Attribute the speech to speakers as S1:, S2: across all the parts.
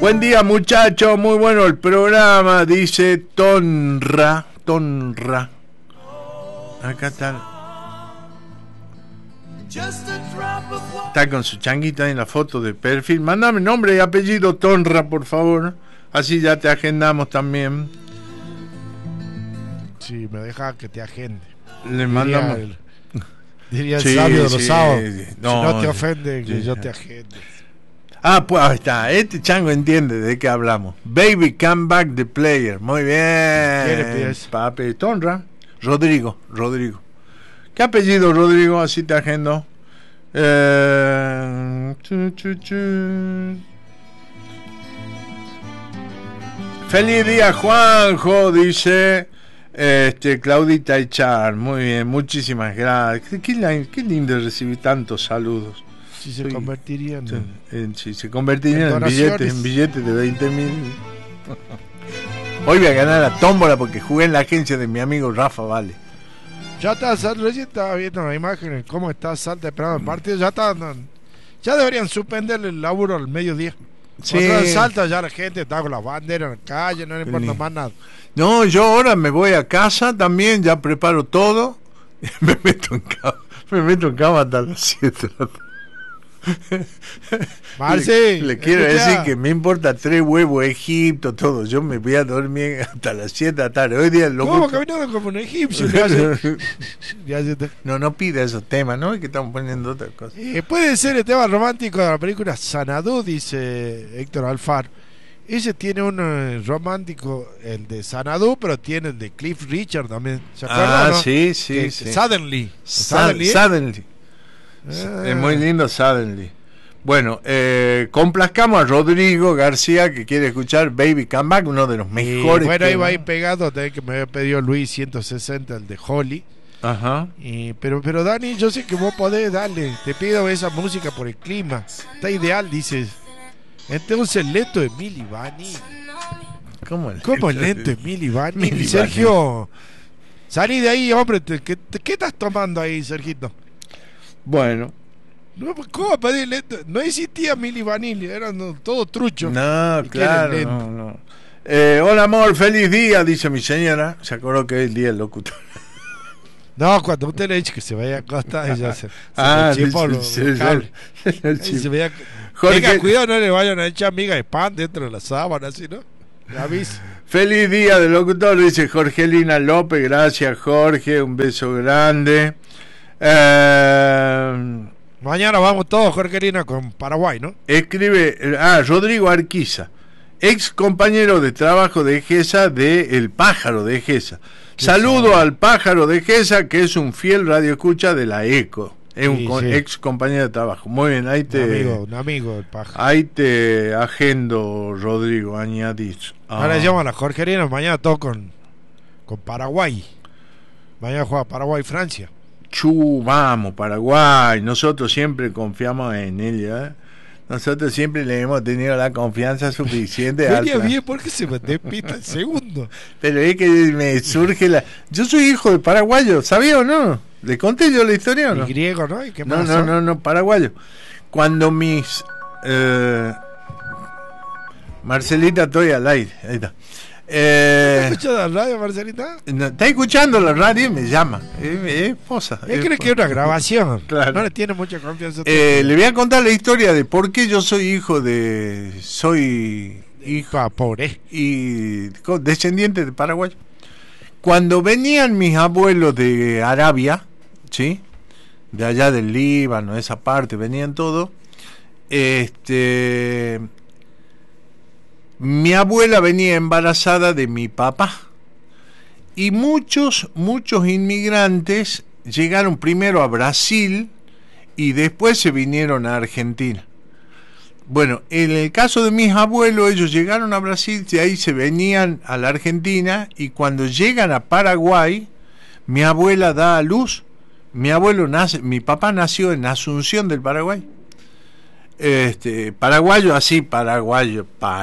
S1: Buen día, muchachos, muy bueno el programa, dice Tonra. Acá está. Está con su changuita en la foto de perfil. Mándame nombre y apellido Tonra, por favor. Así ya te agendamos también.
S2: Sí, me deja que te agende.
S1: Le mandamos.
S2: Diría el sabio de los sábados.
S1: No,
S2: si no te ofende, que yo te agende.
S1: Ah, pues ahí está. Este chango entiende de qué hablamos. Baby, come back the player. Muy bien.
S2: ¿Quién le pide eso?
S1: Papi, Tonra. Rodrigo. ¿Qué apellido, Rodrigo? Así te agendo. Feliz día, Juanjo, dice Claudita Echar. Muy bien, muchísimas gracias. Qué lindo recibir tantos saludos.
S2: Si se convertirían
S1: se convertirían en billetes de 20.000. Hoy voy a ganar la tómbola porque jugué en la agencia de mi amigo Rafa Vale.
S2: Ya está, recién estaba viendo las imágenes, cómo está Salta esperando el partido. Ya deberían suspenderle el laburo al mediodía.
S1: Sí.
S2: Salta, ya la gente está con las banderas en la calle, no le importa más nada.
S1: No, yo ahora me voy a casa también, ya preparo todo. Me meto en cama hasta las 7 de la tarde.
S2: Marci,
S1: le quiero decir que me importa 3 huevos, Egipto, todo. Yo me voy a dormir hasta las 7 de la tarde. Hoy día
S2: ¿Cómo caminando como un egipcio?
S1: No pida esos temas, ¿no? Es que estamos poniendo otras cosas.
S2: Puede ser el tema romántico de la película Xanadu, dice Héctor Alfaro. Ese tiene un romántico, el de Xanadu, pero tiene el de Cliff Richard también. ¿Se acuerdan? ¿No?
S1: Sí.
S2: Suddenly.
S1: Suddenly. Es muy lindo Suddenly. Bueno, complazcamos a Rodrigo García, que quiere escuchar Baby Come Back, uno de los mejores.
S2: Bueno, ahí va a ir pegado, también que me había pedido Luis 160, el de Holly.
S1: Ajá.
S2: Pero Dani, yo sé que vos podés darle. Te pido esa música por el clima. Está ideal, dices. Entonces el lento de Milli Vanilli. ¿Cómo el lento de Milli Vanilli? Sergio, salí de ahí, hombre. ¿Qué estás tomando ahí, Sergito?
S1: Bueno.
S2: ¿Cómo pedir lento? No existía Milli Vanilli, eran todos truchos.
S1: No, claro, no. Hola, amor, feliz día, dice mi señora. Se acordó que es el día del locutor.
S2: No, cuando usted le dice que se vaya a acostar, ella se chipó los cables. Tenga cuidado, no le vayan a echar miga de pan dentro de la sábana, así, ¿no? Le aviso.
S1: Feliz día del locutor, dice Jorgelina López. Gracias, Jorge, un beso grande.
S2: Mañana vamos todos, Jorgelina, con Paraguay, ¿no?
S1: Escribe Rodrigo Arquiza, ex compañero de trabajo de Gesa, de El Pájaro de Gesa. Saludo al Pájaro de Gesa, que es un fiel radioescucha de la ECO. Es un ex compañero de trabajo. Muy bien, ahí
S2: un amigo del Pájaro.
S1: Ahí te agendo, Rodrigo, añadir.
S2: Ahora llaman a Jorgelina, mañana todo con Paraguay. Mañana juega Paraguay-Francia.
S1: Vamos, Paraguay. Nosotros siempre confiamos en ella. Nosotros siempre le hemos tenido la confianza suficiente.
S2: Venía bien porque se me despista el segundo.
S1: Pero es que me surge Yo soy hijo de paraguayo, ¿sabía o no? ¿Le conté yo la historia o no?
S2: Y griego, ¿no? ¿Y qué más?
S1: No, paraguayo. Cuando mis... Marcelita, estoy al aire. Ahí está.
S2: ¿Estás escuchando la radio, Marcelita?
S1: No, está escuchando la radio y me llama. Esposa.
S2: Él cree que es una grabación.
S1: Claro.
S2: No le tiene mucha confianza.
S1: Le voy a contar la historia de por qué yo soy hijo
S2: pobre
S1: y descendiente de Paraguay. Cuando venían mis abuelos de Arabia, ¿sí? De allá del Líbano, esa parte, venían todos. Mi abuela venía embarazada de mi papá y muchos inmigrantes llegaron primero a Brasil y después se vinieron a Argentina. Bueno, en el caso de mis abuelos, ellos llegaron a Brasil, de ahí se venían a la Argentina y cuando llegan a Paraguay, mi abuela da a luz. Mi papá nació en Asunción del Paraguay. Paraguayo,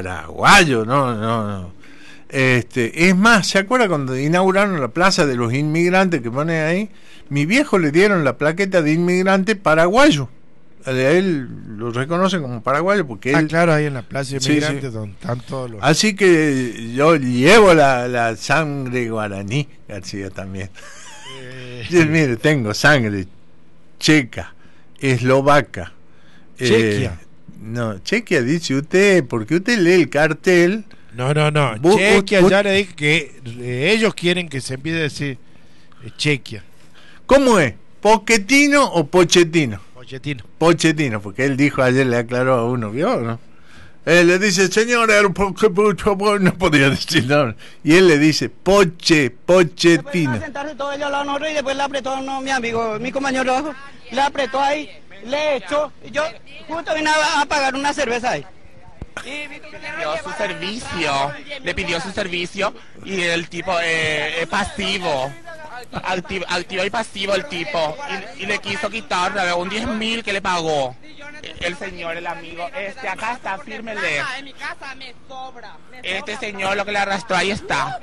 S1: no. Es más, ¿se acuerda cuando inauguraron la plaza de los inmigrantes que pone ahí? Mi viejo le dieron la plaqueta de inmigrante paraguayo. él lo reconoce como paraguayo porque él...
S2: claro, ahí en la Plaza de Migrantes,
S1: sí.
S2: donde están todos los...
S1: Así que yo llevo la sangre guaraní, García, también. Mire, tengo sangre checa, eslovaca.
S2: Chequia.
S1: No, Chequia dice usted, porque usted lee el cartel.
S2: No. Chequia, ya le dije que ellos quieren que se empiece a decir Chequia.
S1: ¿Cómo es? ¿Pochettino o Pochettino?
S2: Pochettino,
S1: porque él dijo ayer, le aclaró a uno, ¿vio? ¿No? Él le dice, señor, no podía decir no. Y él le dice, Pochettino.
S3: Sentarse todo ellos al lado nosotros y después le apretó mi amigo, mi compañero de trabajo, le apretó ahí, le echó, y yo justo vine a pagar una cerveza ahí.
S4: Le pidió su servicio y el tipo es pasivo. Activo y pasivo el tipo y le quiso quitar un 10.000 que le pagó el señor, el amigo. Acá está, fírmele.
S3: En mi casa me sobra.
S4: Este señor lo que le arrastró, ahí está.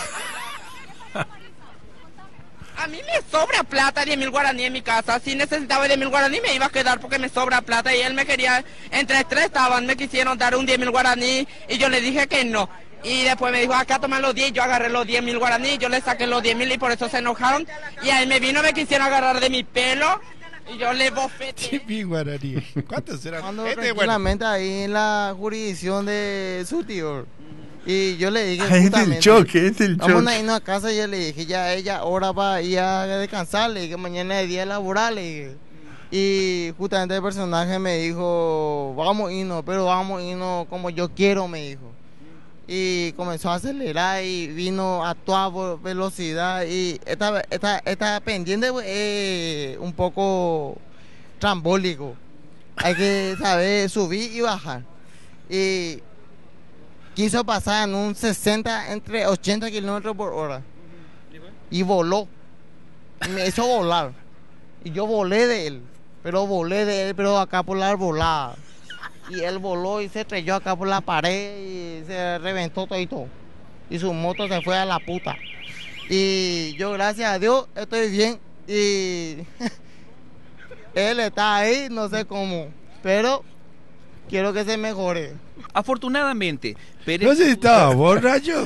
S3: A mí me sobra plata, 10.000 guaraní en mi casa. Si necesitaba 10.000 guaraní me iba a quedar porque me sobra plata. Y él me quería, entre tres estaban, me quisieron dar un 10.000 guaraní y yo le dije que no. Y después me dijo, acá toman los 10, yo agarré los 10.000 guaraní, yo le saqué los 10.000 y por eso se enojaron. Y ahí me vino, me quisieron agarrar de mi pelo y yo le bofeté.
S2: 10.000 guaraní. ¿Cuántos serán?
S5: Ando tranquilamente ahí en la jurisdicción de su tío. Y yo le dije,
S1: es el choque.
S5: Vamos a irnos a casa y yo le dije, ya ella ahora va a ir a descansar, le dije, mañana es día laboral, le dije. Y justamente el personaje me dijo, vamos a irnos, pero vamos a irnos como yo quiero, me dijo. Y comenzó a acelerar y vino a toda velocidad y esta pendiente es un poco trambólico. Hay que saber subir y bajar. Y quiso pasar en un 60 entre 80 kilómetros por hora. Y voló. Y me hizo volar. Y yo volé de él, pero acá por la arbolada. Y él voló y se estrelló acá por la pared y se reventó todo y todo. Y su moto se fue a la puta. Y yo, gracias a Dios, estoy bien. Y él está ahí, no sé cómo. Pero quiero que se mejore.
S6: Afortunadamente, Pérez...
S2: No sé si estaba borracho,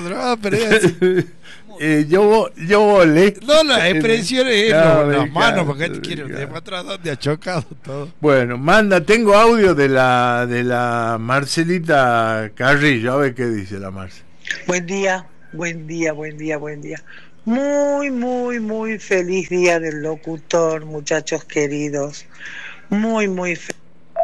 S1: yo volé.
S2: No, la expresión es las manos, porque
S1: él
S2: quiere demostrar dónde ha chocado todo.
S1: Bueno, tengo audio de la Marcelita Carrillo, a ver qué dice la Marce.
S7: Buen día. Muy feliz día del locutor, muchachos queridos. Muy feliz.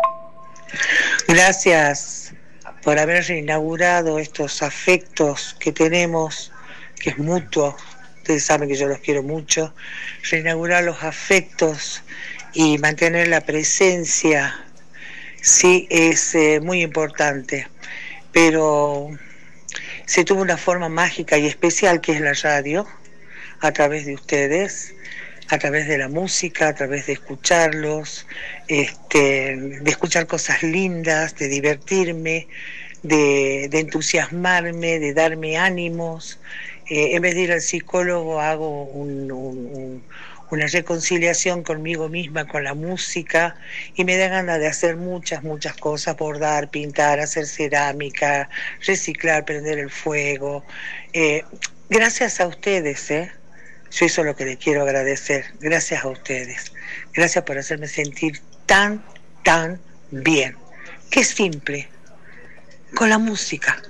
S7: Gracias por haber reinaugurado estos afectos que tenemos, que es mutuo. Ustedes saben que yo los quiero mucho. Reinaugurar los afectos y mantener la presencia, sí, es muy importante. Pero se tuvo una forma mágica y especial que es la radio, a través de ustedes, a través de la música, a través de escucharlos, de escuchar cosas lindas, de divertirme, de entusiasmarme, de darme ánimos. En vez de ir al psicólogo hago una reconciliación conmigo misma, con la música, y me da ganas de hacer muchas cosas, bordar, pintar, hacer cerámica, reciclar, prender el fuego. Gracias a ustedes, yo eso es lo que les quiero agradecer. Gracias a ustedes. Gracias por hacerme sentir tan bien. Qué simple. Con la música.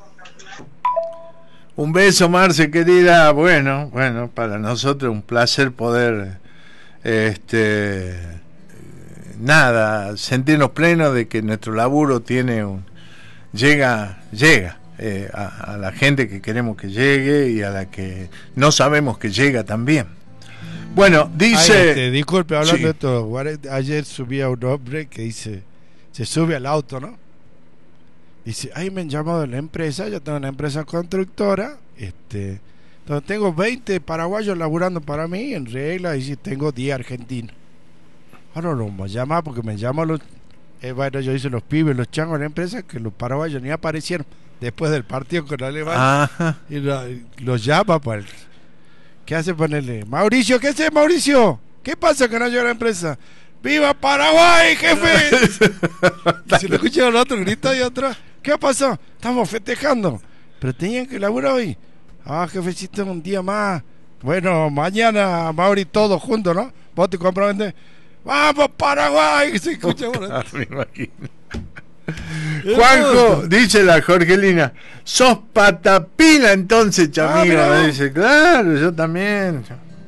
S1: Un beso, Marce, querida. Bueno, para nosotros un placer poder, sentirnos plenos de que nuestro laburo llega a la gente que queremos que llegue y a la que no sabemos que llega también. Bueno, dice...
S2: disculpe, hablando de esto, ayer subía un hombre que dice, se sube al auto, ¿no? Dice, ahí me han llamado de la empresa, yo tengo una empresa constructora, donde tengo 20 paraguayos laburando para mí, en regla, y si tengo 10 argentinos. Ahora no me llama porque me llaman los... bueno, yo hice los pibes, los changos de la empresa, que los paraguayos ni aparecieron después del partido con Alemania. Y los llama para... ¿Qué hace ponerle? Mauricio, ¿qué hace Mauricio? ¿Qué pasa que no llega a la empresa? ¡Viva Paraguay, jefe! Y se lo escucharon otro grito y otro. ¿Qué pasó? Estamos festejando. Pero tenían que laburar hoy. Ah, jefecito, un día más. Bueno, mañana, Mauri, todos juntos, ¿no? Vos te comprometes. ¡Vamos, Paraguay! Se escucha ahora.
S1: Me imagino. Juanjo, dice la Jorgelina, sos patapila entonces, chamigo. Me dice, claro, yo también.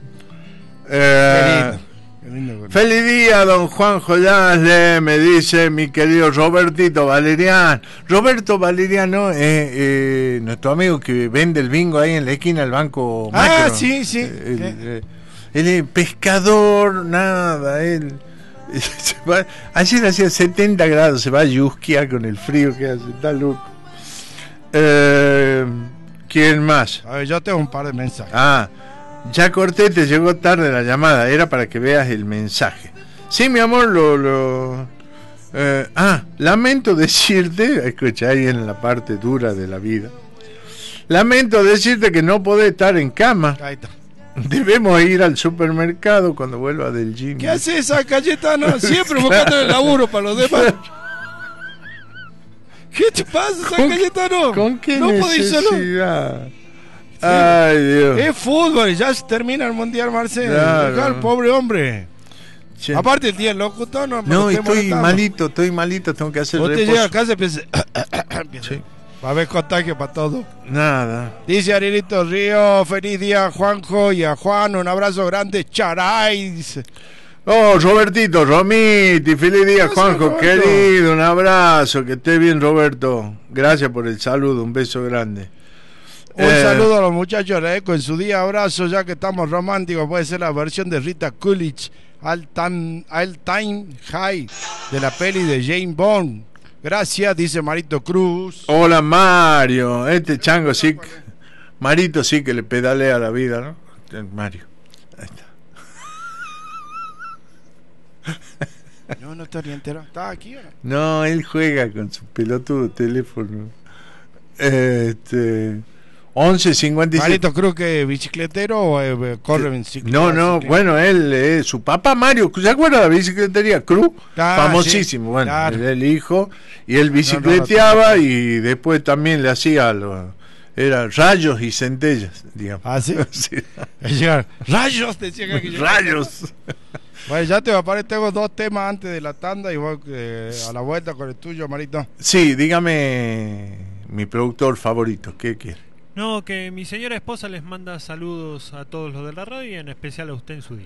S2: Qué lindo.
S1: Feliz día, don Juanjo Yasle, me dice mi querido Robertito Valerian. Roberto Valeriano es nuestro amigo que vende el bingo ahí en la esquina del Banco Macro.
S2: Ah, sí.
S1: Él es pescador, nada, él... ayer hacía 70 grados, se va a yusquear con el frío que hace, está loco. ¿Quién más?
S2: A ver, yo tengo un par de mensajes.
S1: Ya corté, te llegó tarde la llamada, era para que veas el mensaje. Sí, mi amor, lamento decirte, escucha ahí en la parte dura de la vida, lamento decirte que no podés estar en cama.
S2: Ahí está.
S1: Debemos ir al supermercado cuando vuelva del gym.
S2: ¿Qué hace esa Cayetano? Siempre buscando el laburo para los demás. ¿Qué te pasa, Cayetano?
S1: ¿Con qué
S2: no
S1: necesidad? Ay, Dios.
S2: Es fútbol, ya se termina el mundial, Marcelo.
S1: Claro.
S2: Dejar, pobre hombre.
S1: Che.
S2: Aparte el día locutor
S1: no, estoy malito, tengo que hacer
S2: reposo. Usted llega a casa y empieza.
S1: Sí.
S2: Va a haber contagio para todo.
S1: Nada.
S2: Dice Arielito Río, feliz día Juanjo y a Juan, un abrazo grande, charay. Dice.
S1: Oh, Robertito, Romiti, feliz día Juanjo, querido, un abrazo, que esté bien Roberto. Gracias por el saludo, un beso grande.
S2: Un saludo a los muchachos de Eco en su día, abrazo, ya que estamos románticos, puede ser la versión de Rita Coolidge, All Time High, de la peli de Jane Bond. Gracias, dice Marito Cruz.
S1: Hola Mario, este chango sí, Marito sí que le pedalea la vida, ¿no? Mario, ahí está.
S2: No estoy ni entero. ¿Está aquí o no?
S1: No, él juega con su pelotudo teléfono. 11:57.
S2: Marito Cruz, que bicicletero o corre en bicicleta.
S1: No, bueno, él, su papá Mario, ¿se acuerda de la bicicletería Cruz? Famosísimo, sí, bueno, claro. El hijo, y él bicicleteaba y después también le hacía era rayos y centellas, digamos.
S2: ¿Ah, sí?
S1: Sí.
S2: Rayos, decía que
S1: rayos.
S2: Bueno, ya te va a parar, tengo 2 temas antes de la tanda y voy a la vuelta con el tuyo, Marito.
S1: Sí, dígame mi productor favorito, ¿qué quiere?
S8: No, que mi señora esposa les manda saludos a todos los de la radio y en especial a usted en su día.